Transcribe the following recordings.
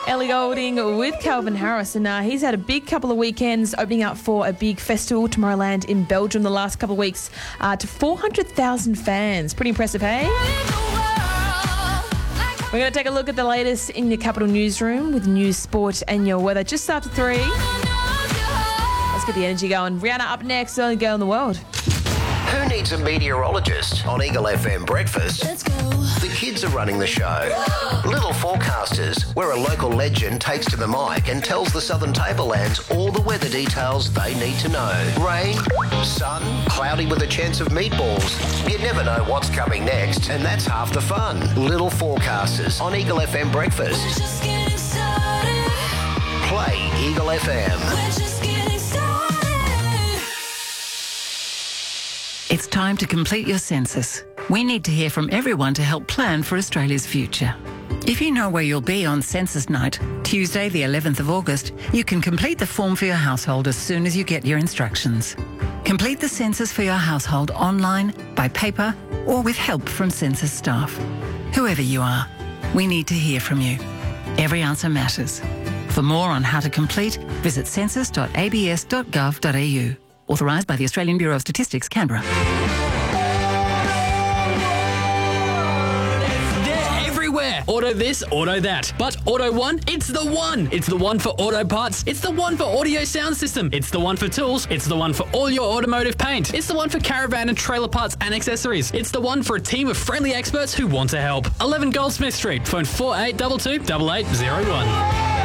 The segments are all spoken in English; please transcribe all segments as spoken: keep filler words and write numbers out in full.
Ellie Goulding with Calvin Harris, and uh, he's had a big couple of weekends opening up for a big festival, Tomorrowland in Belgium, the last couple of weeks uh, to four hundred thousand fans. Pretty impressive, hey? We're going to take a look at the latest in your Capital Newsroom with news, sport and your weather just after three. Let's get the energy going. Rihanna up next, the only girl in the world. Who needs a meteorologist on Eagle F M Breakfast? Let's go. The kids are running the show. Little Forecasters, where a local legend takes to the mic and tells the Southern Tablelands all the weather details they need to know. Rain, sun, cloudy with a chance of meatballs. You never know what's coming next, and that's half the fun. Little Forecasters on Eagle F M Breakfast. We're just getting started. Play Eagle F M. We're just getting started. It's time to complete your census. We need to hear from everyone to help plan for Australia's future. If you know where you'll be on census night, Tuesday the eleventh of August, you can complete the form for your household as soon as you get your instructions. Complete the census for your household online, by paper, or with help from census staff. Whoever you are, we need to hear from you. Every answer matters. For more on how to complete, visit census dot a b s dot gov dot a u. Authorised by the Australian Bureau of Statistics, Canberra. They're everywhere. Auto this, auto that. But Auto One, it's the one. It's the one for auto parts. It's the one for audio sound system. It's the one for tools. It's the one for all your automotive paint. It's the one for caravan and trailer parts and accessories. It's the one for a team of friendly experts who want to help. eleven Goldsmith Street. Phone four eight two two, eight eight zero one.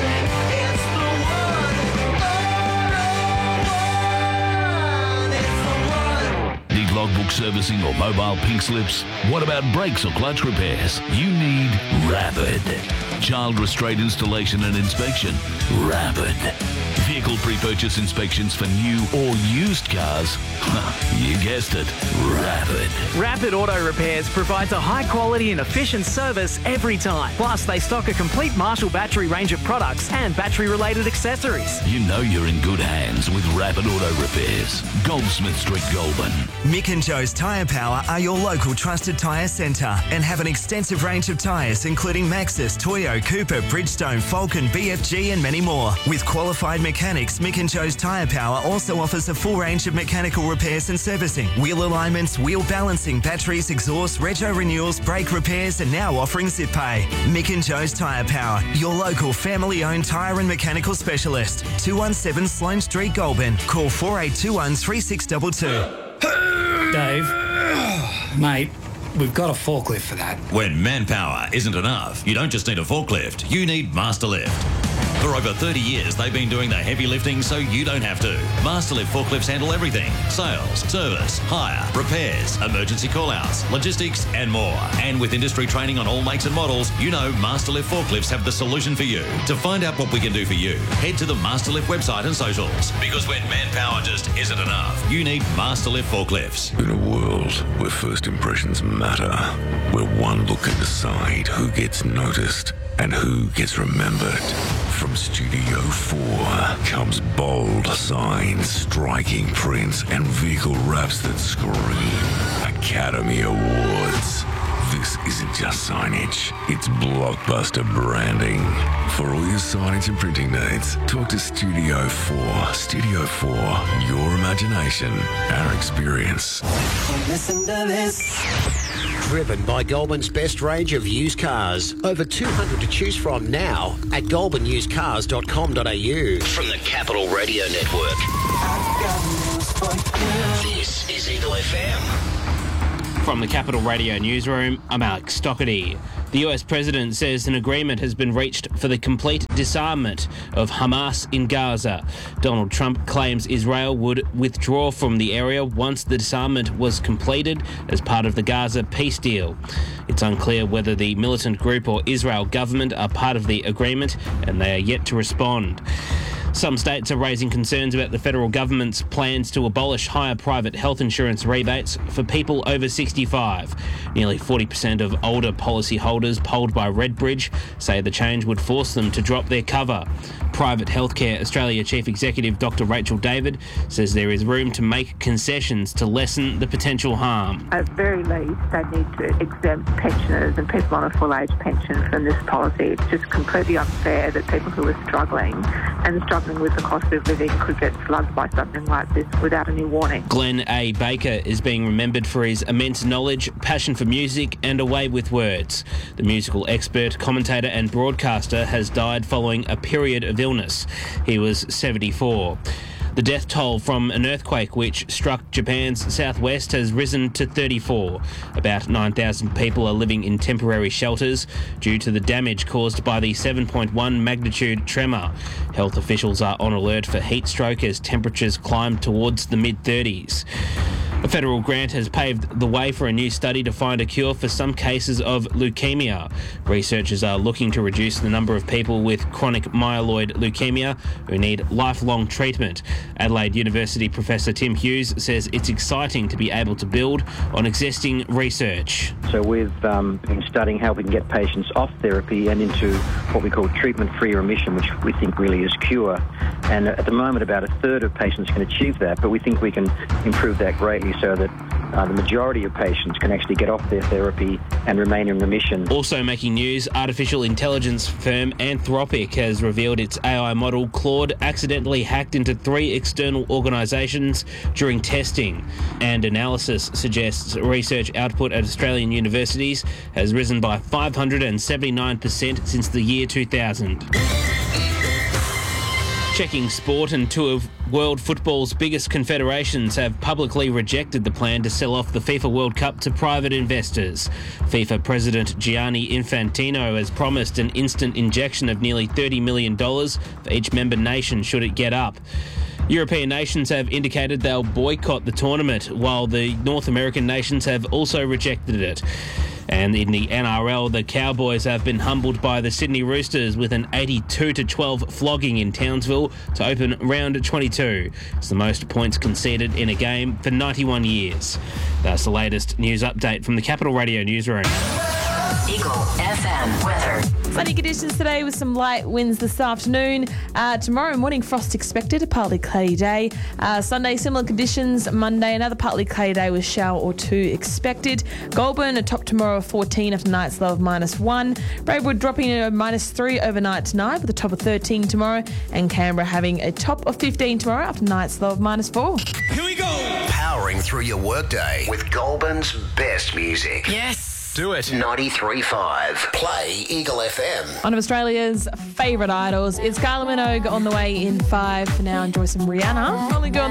Logbook servicing or mobile pink slips? What about brakes or clutch repairs? You need Rapid. Child restraint installation and inspection? Rapid. Vehicle pre-purchase inspections for new or used cars? You guessed it, Rapid. Rapid Auto Repairs provides a high quality and efficient service every time. Plus, they stock a complete Marshall battery range of products and battery-related accessories. You know you're in good hands with Rapid Auto Repairs. Goldsmith Street, Goulburn. Mick and Joe's Tyre Power are your local trusted tyre centre and have an extensive range of tyres including Maxxis, Toyo, Cooper, Bridgestone, Falcon, B F G and many more. With qualified mechanics, Mick and Joe's Tyre Power also offers a full range of mechanical repairs and servicing, wheel alignments, wheel balancing, batteries, exhaust, retro renewals, brake repairs and now offering zip pay. Mick and Joe's Tyre Power, your local family-owned tyre and mechanical specialist. two one seven Sloane Street, Goulburn. Call four eight two one, three six two two. Dave, mate, we've got a forklift for that. When manpower isn't enough, you don't just need a forklift, you need Masterlift. For over thirty years, they've been doing the heavy lifting so you don't have to. Masterlift forklifts handle everything. Sales, service, hire, repairs, emergency call-outs, logistics and more. And with industry training on all makes and models, you know Masterlift forklifts have the solution for you. To find out what we can do for you, head to the Masterlift website and socials. Because when manpower just isn't enough, you need Masterlift forklifts. In a world where first impressions matter, where one look can decide who gets noticed and who gets remembered, from Studio four comes bold signs, striking prints, and vehicle wraps that scream Academy Awards. This isn't just signage, it's blockbuster branding. For all your signage and printing needs, talk to Studio four. Studio four, your imagination, our experience. Listen to this. Driven by Goulburn's best range of used cars. Over two hundred to choose from now at goulburn used cars dot com dot a u. From the Capital Radio Network. This is Eagle F M. From the Capital Radio Newsroom, I'm Alex Stockerty. The U S President says an agreement has been reached for the complete disarmament of Hamas in Gaza. Donald Trump claims Israel would withdraw from the area once the disarmament was completed as part of the Gaza peace deal. It's unclear whether the militant group or Israel government are part of the agreement, and they are yet to respond. Some states are raising concerns about the federal government's plans to abolish higher private health insurance rebates for people over sixty-five. Nearly forty percent of older policyholders polled by Redbridge say the change would force them to drop their cover. Private Healthcare Australia Chief Executive Doctor Rachel David says there is room to make concessions to lessen the potential harm. At the very least, they need to exempt pensioners and people on a full age pension from this policy. It's just completely unfair that people who are struggling and struggling with the cost of living could get slugged by something like this without any warning. Glenn A. Baker is being remembered for his immense knowledge, passion for music and a way with words. The musical expert, commentator and broadcaster has died following a period of illness. He was seventy-four. The death toll from an earthquake which struck Japan's southwest has risen to thirty-four. About nine thousand people are living in temporary shelters due to the damage caused by the seven point one magnitude tremor. Health officials are on alert for heat stroke as temperatures climb towards the mid thirties. A federal grant has paved the way for a new study to find a cure for some cases of leukemia. Researchers are looking to reduce the number of people with chronic myeloid leukemia who need lifelong treatment. Adelaide University Professor Tim Hughes says it's exciting to be able to build on existing research. So we've um, been studying how we can get patients off therapy and into what we call treatment-free remission, which we think really is cure. And at the moment, about a third of patients can achieve that, but we think we can improve that greatly so that uh, the majority of patients can actually get off their therapy and remain in remission. Also making news, artificial intelligence firm Anthropic has revealed its A I model Claude accidentally hacked into three external organisations during testing. And analysis suggests research output at Australian universities has risen by five hundred seventy-nine percent since the year two thousand. Checking sport, and two of world football's biggest confederations have publicly rejected the plan to sell off the FIFA World Cup to private investors. FIFA President Gianni Infantino has promised an instant injection of nearly thirty million dollars for each member nation should it get up. European nations have indicated they'll boycott the tournament, while the North American nations have also rejected it. And in the N R L, the Cowboys have been humbled by the Sydney Roosters with an eighty-two to twelve flogging in Townsville to open round twenty-two. It's the most points conceded in a game for ninety-one years. That's the latest news update from the Capital Radio newsroom. Eagle F M weather. Sunny conditions today with some light winds this afternoon. Uh, tomorrow morning, frost expected, a partly cloudy day. Uh, Sunday, similar conditions. Monday, another partly cloudy day with shower or two expected. Goulburn, a top tomorrow of fourteen after night's low of minus one. Braidwood dropping a minus three overnight tonight with a top of thirteen tomorrow. And Canberra having a top of fifteen tomorrow after night's low of minus four. Here we go. Powering through your workday with Goulburn's best music. Yes. Do it. ninety-three point five. Play Eagle F M. One of Australia's favourite idols. It's Kylie Minogue on the way in five. For now, enjoy some Rihanna. Only Girl